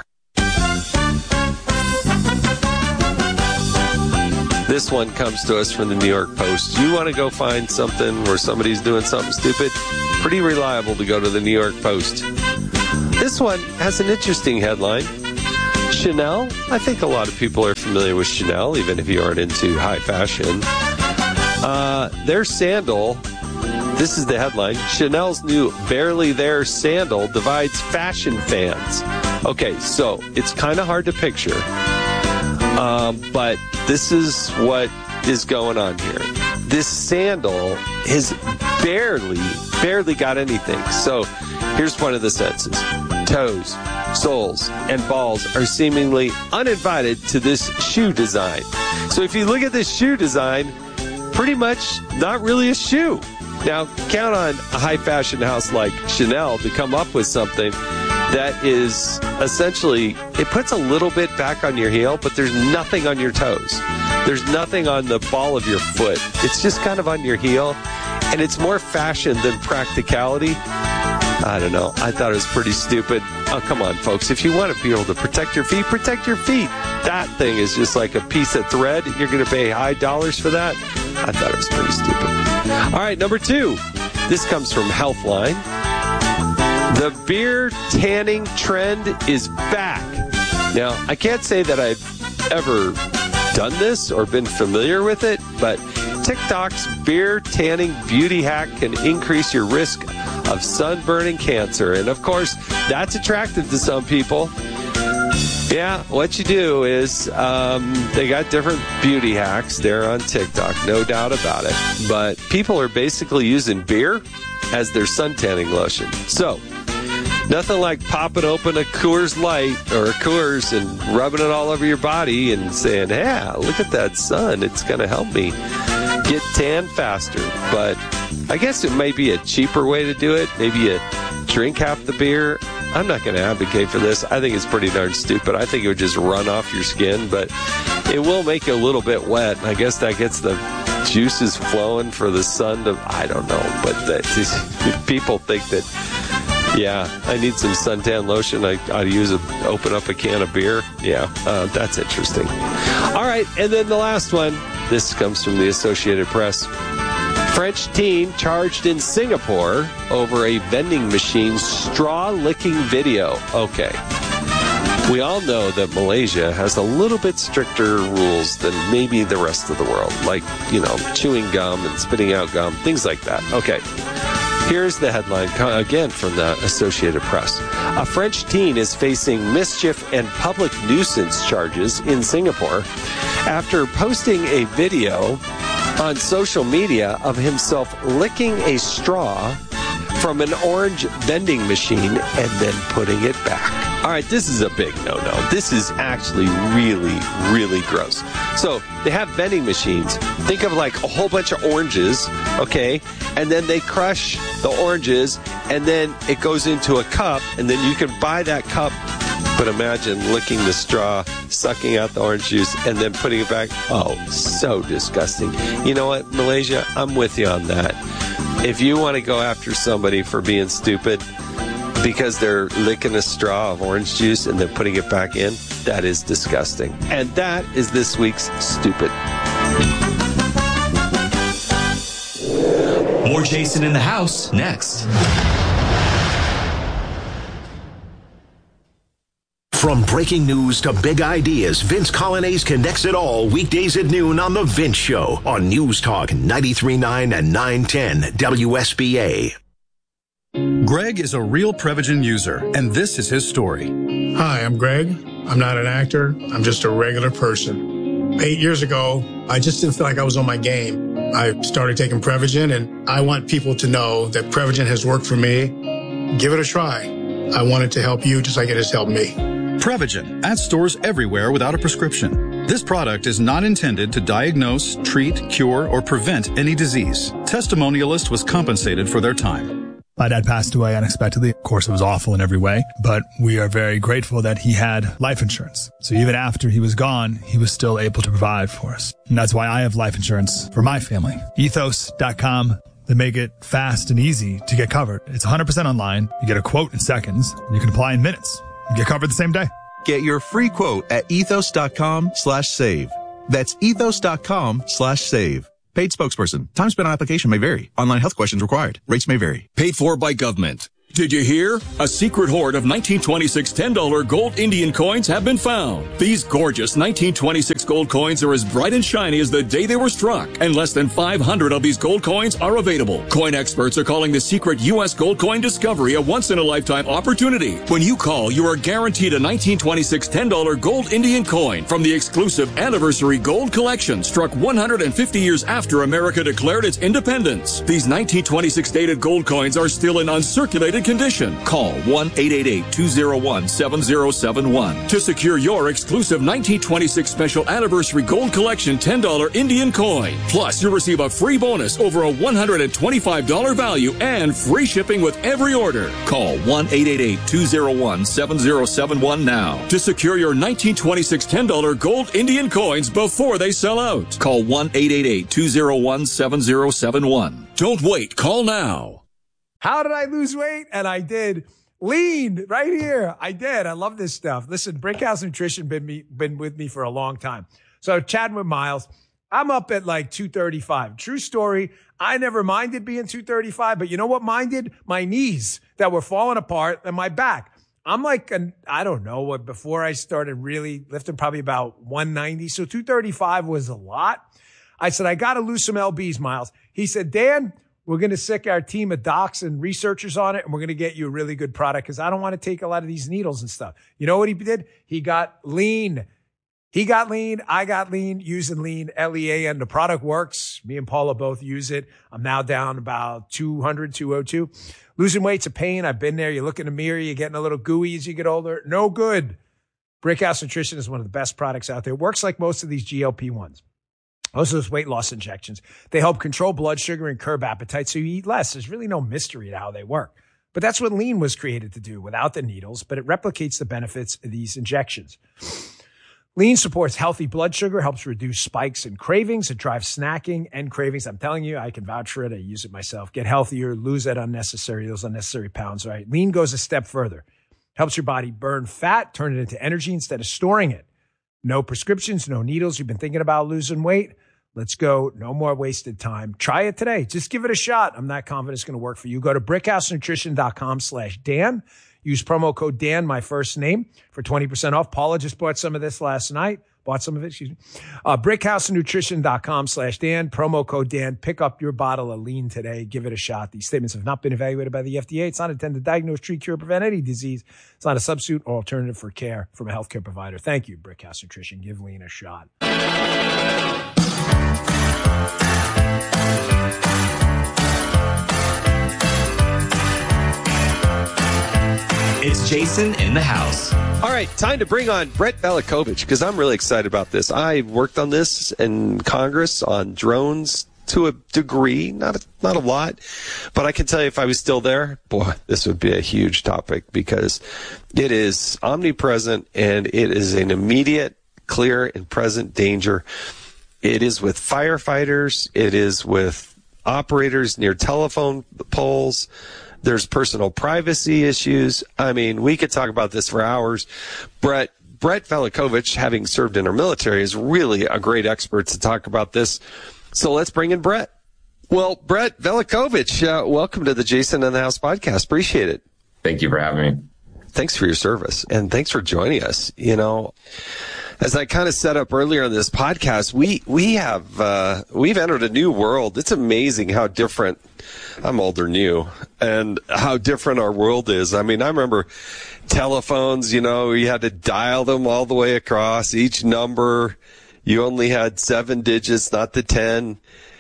This one comes to us from the New York Post. You want to go find something where somebody's doing something stupid? Pretty reliable to go to the New York Post. This one has an interesting headline. Chanel. I think a lot of people are familiar with Chanel, even if you aren't into high fashion. Their sandal, this is the headline, Chanel's new Barely There sandal divides fashion fans. Okay, so it's kind of hard to picture, but this is what is going on here. This sandal has barely got anything. So here's one of the senses. Toes, soles, and balls are seemingly uninvited to this shoe design. So if you look at this shoe design, pretty much not really a shoe. Now, count on a high fashion house like Chanel to come up with something that is essentially, it puts a little bit back on your heel, but there's nothing on your toes. There's nothing on the ball of your foot. It's just kind of on your heel, and it's more fashion than practicality. I don't know. I thought it was pretty stupid. Oh, come on, folks. If you want to be able to protect your feet, protect your feet. That thing is just like a piece of thread. You're going to pay high dollars for that? I thought it was pretty stupid. All right, number 2. This comes from Healthline. The beer tanning trend is back. Now, I can't say that I've ever done this or been familiar with it, but TikTok's beer tanning beauty hack can increase your risk of sunburn and cancer. And of course, that's attractive to some people. Yeah, what you do is they got different beauty hacks there on TikTok, no doubt about it. But people are basically using beer as their suntanning lotion. So, nothing like popping open a Coors Light or a Coors and rubbing it all over your body and saying, hey, look at that sun. It's going to help me get tan faster. But I guess it might be a cheaper way to do it. Maybe you drink half the beer. I'm not going to advocate for this. I think it's pretty darn stupid. I think it would just run off your skin, but it will make you a little bit wet. I guess that gets the juices flowing for the sun to, I don't know, but people think that, yeah, I need some suntan lotion. I ought to open up a can of beer. Yeah, that's interesting. All right, and then the last one. This comes from the Associated Press. French teen charged in Singapore over a vending machine straw-licking video. Okay. We all know that Malaysia has a little bit stricter rules than maybe the rest of the world. Like, chewing gum and spitting out gum, things like that. Okay. Here's the headline, again, from the Associated Press. A French teen is facing mischief and public nuisance charges in Singapore after posting a video on social media of himself licking a straw from an orange vending machine and then putting it back. All right, this is a big no-no. This is actually really, really gross. So they have vending machines. Think of like a whole bunch of oranges, okay? And then they crush the oranges, and then it goes into a cup, and then you can buy that cup. But imagine licking the straw, sucking out the orange juice, and then putting it back. Oh, so disgusting. You know what, Malaysia? I'm with you on that. If you want to go after somebody for being stupid because they're licking a straw of orange juice and then putting it back in, that is disgusting. And that is this week's Stupid. More Jason in the House next. From breaking news to big ideas, Vince Colonnese connects it all weekdays at noon on The Vince Show on News Talk 93.9 and 910 WSBA. Greg is a real Prevagen user, and this is his story. Hi, I'm Greg. I'm not an actor. I'm just a regular person. 8 years ago, I just didn't feel like I was on my game. I started taking Prevagen, and I want people to know that Prevagen has worked for me. Give it a try. I want it to help you just like it has helped me. Prevagen, at stores everywhere without a prescription. This product is not intended to diagnose, treat, cure, or prevent any disease. Testimonialist was compensated for their time. My dad passed away unexpectedly. Of course, it was awful in every way, but we are very grateful that he had life insurance. So even after he was gone, he was still able to provide for us. And that's why I have life insurance for my family. Ethos.com. They make it fast and easy to get covered. It's 100% online. You get a quote in seconds. And you can apply in minutes. You get covered the same day. Get your free quote at ethos.com/save. That's ethos.com/save. Paid spokesperson. Time spent on application may vary. Online health questions required. Rates may vary. Paid for by government. Did you hear? A secret hoard of 1926 $10 gold Indian coins have been found. These gorgeous 1926 gold coins are as bright and shiny as the day they were struck, and less than 500 of these gold coins are available. Coin experts are calling the secret U.S. gold coin discovery a once-in-a-lifetime opportunity. When you call, you are guaranteed a 1926 $10 gold Indian coin from the exclusive Anniversary Gold Collection, struck 150 years after America declared its independence. These 1926 dated gold coins are still in uncirculated condition. Call 1-888-201-7071 to secure your exclusive 1926 Special Anniversary Gold Collection $10 Indian coin. Plus, you'll receive a free bonus over a $125 value and free shipping with every order. Call 1-888-201-7071 now to secure your 1926 $10 gold Indian coins before they sell out. Call 1-888-201-7071. Don't wait. Call now. How did I lose weight? And I did. Lean right here. I did. I love this stuff. Listen, Brickhouse Nutrition been with me for a long time. So chatting with Miles, I'm up at like 235. True story. I never minded being 235, but you know what minded? My knees that were falling apart and my back. I'm like, I don't know what, before I started really lifting, probably about 190. So 235 was a lot. I said, I got to lose some LBs, Miles. He said, Dan, we're going to sick our team of docs and researchers on it, and we're going to get you a really good product because I don't want to take a lot of these needles and stuff. You know what he did? He got lean. He got lean. I got lean using lean, LEAN. The product works. Me and Paula both use it. I'm now down about 200, 202. Losing weight's a pain. I've been there. You look in the mirror, you're getting a little gooey as you get older. No good. Brickhouse Nutrition is one of the best products out there. It works like most of these GLP-1s. Most of those weight loss injections, they help control blood sugar and curb appetite so you eat less. There's really no mystery to how they work. But that's what lean was created to do without the needles, but it replicates the benefits of these injections. Lean supports healthy blood sugar, helps reduce spikes and cravings. It drives snacking and cravings. I'm telling you, I can vouch for it. I use it myself. Get healthier, lose those unnecessary pounds, right? Lean goes a step further. Helps your body burn fat, turn it into energy instead of storing it. No prescriptions, no needles. You've been thinking about losing weight? Let's go. No more wasted time. Try it today. Just give it a shot. I'm not confident it's going to work for you. Go to brickhousenutrition.com/Dan. Use promo code Dan, my first name, for 20% off. Paula just bought some of this last night. Brickhousenutrition.com/Dan. Promo code Dan. Pick up your bottle of lean today. Give it a shot. These statements have not been evaluated by the FDA. It's not intended to diagnose, treat, cure, prevent any disease. It's not a substitute or alternative for care from a healthcare provider. Thank you, Brickhouse Nutrition. Give lean a shot. It's Jason in the house. All right, time to bring on Brett Velikovich because I'm really excited about this. I worked on this in Congress on drones to a degree, not a lot, but I can tell you if I was still there, boy, this would be a huge topic because it is omnipresent and it is an immediate, clear, and present danger. It is with firefighters. It is with operators near telephone poles. There's personal privacy issues. I mean, we could talk about this for hours. Brett Velikovich, having served in our military, is really a great expert to talk about this. So let's bring in Brett. Well, Brett Velikovich, welcome to the Jason in the House podcast. Appreciate it. Thank you for having me. Thanks for your service, and thanks for joining us. You know, as I kind of set up earlier on this podcast, we've entered a new world. It's amazing how different. I'm older than you, and how different our world is. I mean, I remember telephones. You know, you had to dial them all the way across. Each number, you only had 7 digits, not the 10.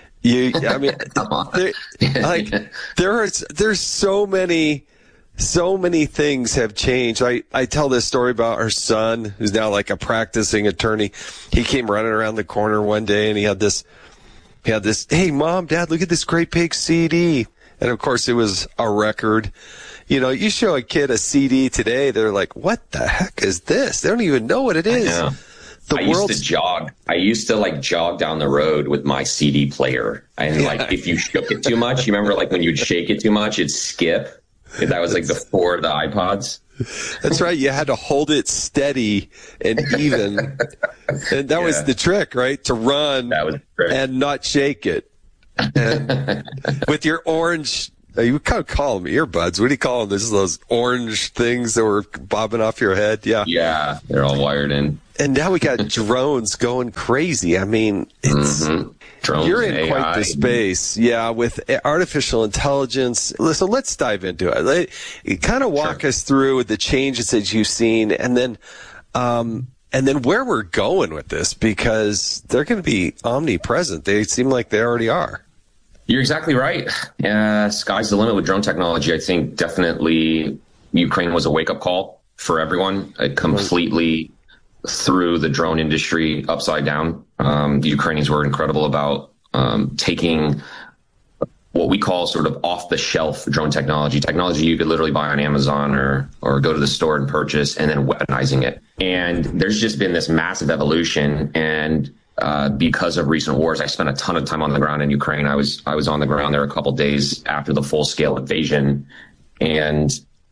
There's so many things have changed. I tell this story about our son, who's now like a practicing attorney. He came running around the corner one day and he had this, hey, Mom, Dad, look at this great big CD. And of course it was a record. You know, you show a kid a CD today, they're like, what the heck is this? They don't even know what it is. I used to jog. I used to jog down the road with my CD player. And if you shook it too much, you remember when you'd shake it too much, it'd skip. That was before the iPods. That's right. You had to hold it steady and even. And that was the trick, right? To run and not shake it. And with your orange You kind of call them earbuds. What do you call them? This is those orange things that were bobbing off your head. Yeah. Yeah, they're all wired in. And now we got drones going crazy. I mean, it's drones, you're in AI. quite the space. Yeah, with artificial intelligence. So let's dive into it. Kind of walk us through the changes that you've seen, and then where we're going with this, because they're going to be omnipresent. They seem like they already are. You're exactly right. Sky's the limit with drone technology. I think definitely Ukraine was a wake-up call for everyone. It completely threw the drone industry upside down. The Ukrainians were incredible about taking what we call sort of off-the-shelf drone technology you could literally buy on Amazon or go to the store and purchase, and then weaponizing it. And there's just been this massive evolution. And because of recent wars, I spent a ton of time on the ground in Ukraine. I was on the ground there a couple days after the full-scale invasion, and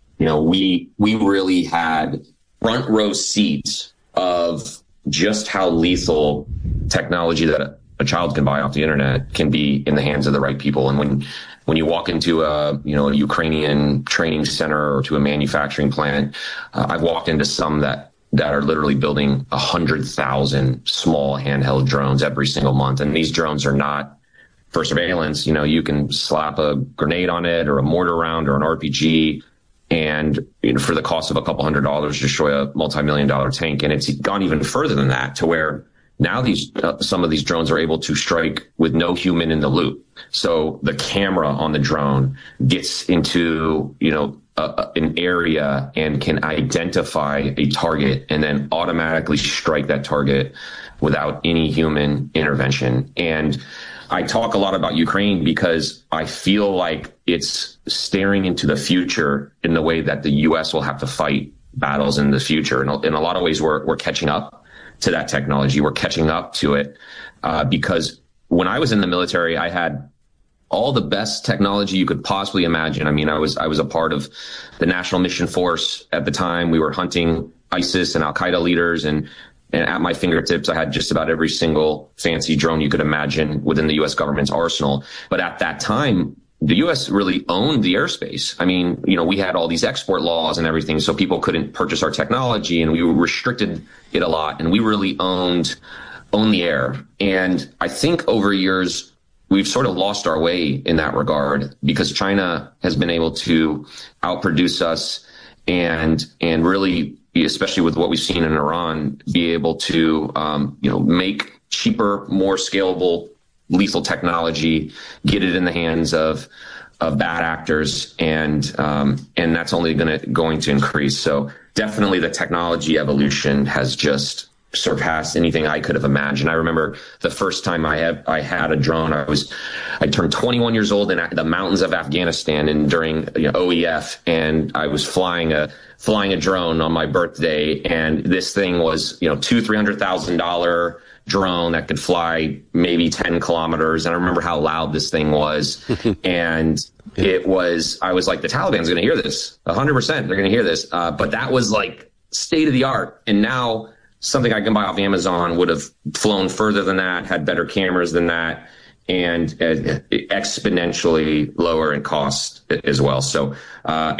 we really had front row seats of just how lethal technology that a child can buy off the internet can be in the hands of the right people. And when you walk into a Ukrainian training center or to a manufacturing plant, I've walked into some that are literally building 100,000 small handheld drones every single month. And these drones are not for surveillance. You can slap a grenade on it or a mortar round or an RPG, and for the cost of a couple $100s, destroy a multi-million-dollar tank. And it's gone even further than that, to where now some of these drones are able to strike with no human in the loop. So the camera on the drone gets into, an area and can identify a target and then automatically strike that target without any human intervention. And I talk a lot about Ukraine because I feel like it's staring into the future in the way that the U.S. will have to fight battles in the future. And in a lot of ways, we're catching up to that technology. We're catching up to it because when I was in the military, I had all the best technology you could possibly imagine. I mean, I was a part of the National Mission Force at the time. We were hunting ISIS and Al-Qaeda leaders, and at my fingertips, I had just about every single fancy drone you could imagine within the U.S. government's arsenal. But at that time, the U.S. really owned the airspace. I mean, we had all these export laws and everything, so people couldn't purchase our technology, and we restricted it a lot, and we really owned the air. And I think over years, we've sort of lost our way in that regard because China has been able to outproduce us and really, especially with what we've seen in Iran, be able to, make cheaper, more scalable, lethal technology, get it in the hands of bad actors. And that's only going to increase. So definitely the technology evolution has just surpassed anything I could have imagined. I remember the first time I had a drone. I turned 21 years old in the mountains of Afghanistan and during OEF, and I was flying a drone on my birthday, and this thing was $200,000-$300,000 drone that could fly maybe 10 kilometers. And I remember how loud this thing was, and I was like, the Taliban's going to hear this 100%. They're going to hear this, but that was like state of the art. And now something I can buy off Amazon would have flown further than that, had better cameras than that, and exponentially lower in cost as well. So, I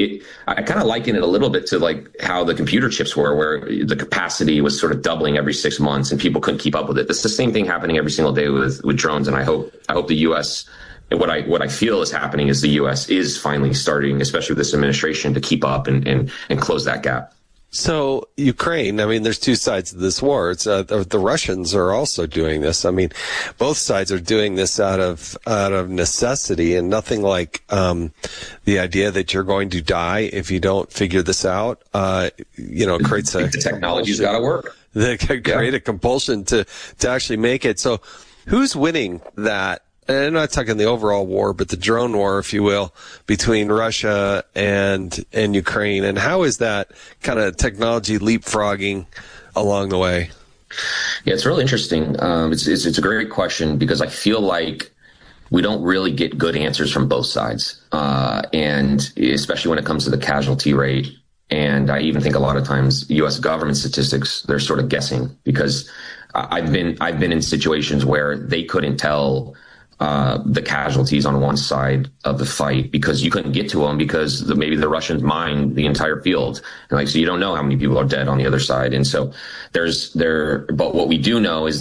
kind of liken it a little bit to like how the computer chips were, where the capacity was sort of doubling every 6 months and people couldn't keep up with it. It's the same thing happening every single day with drones. And I hope the U.S., what I feel is happening is the U.S. is finally starting, especially with this administration, to keep up and close that gap. So Ukraine, I mean, there's two sides of this war. It's the Russians are also doing this. I mean, both sides are doing this out of necessity, and nothing like the idea that you're going to die if you don't figure this out. Creates the technology's got to work. They create a compulsion to actually make it. So, who's winning that? And I'm not talking the overall war, but the drone war, if you will, between Russia and Ukraine. And how is that kind of technology leapfrogging along the way? Yeah, it's really interesting. It's a great question because I feel like we don't really get good answers from both sides, and especially when it comes to the casualty rate. And I even think a lot of times U.S. government statistics, they're sort of guessing because I've been in situations where they couldn't tell the casualties on one side of the fight, because you couldn't get to them because maybe the Russians mined the entire field. And so you don't know how many people are dead on the other side. And so but what we do know is